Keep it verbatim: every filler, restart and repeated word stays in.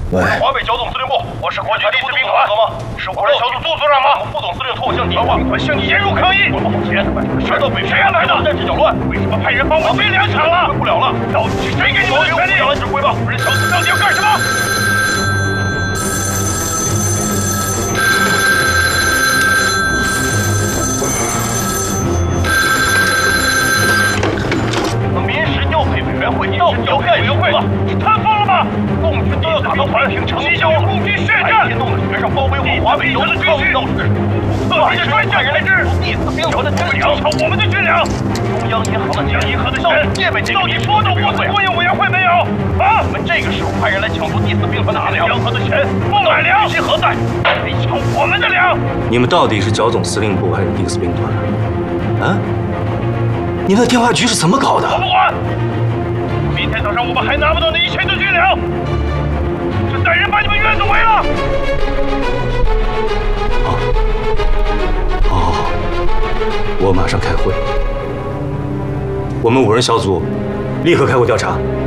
喂， 华北剿总司令部，我是国军第四兵团，是五人小组杜组长吗？副总司令托我向你传话，兵团向你严入抗议。我们往前，谁到北谁来的？战事搅乱，为什么派人帮我们两场了？不了了，到底是谁给你们的权利？上来指挥吧，五人小组到底要干什么？ 委员会到调配委员会了，是摊方了吗？共军都要打到环平城，即将共军血战，天动的决上包围我华北有的军事，特别是专项人质，第四兵团的军粮，抢我们的军粮。中央银行的钱，银行的钱，叶美到底拨到国子供应委员会没有？啊！我们这个时候派人来抢夺第四兵团的粮，银行的钱不买粮，其何在？得抢我们的粮。 你们到底是剿总司令部还是第四兵团？啊？你们的电话局是怎么搞的？ 我不管。 明天早上我们还拿不到那一千吨军粮，是带人把你们院子围了。 哦，哦，我马上开会。我们五人小组立刻开会调查。